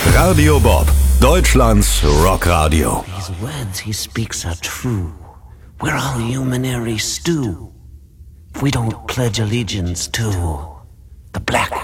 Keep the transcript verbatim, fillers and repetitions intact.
Radio Bob, Deutschlands Rockradio. These words he speaks are true. We're all humanary stew. If we don't pledge allegiance to the Black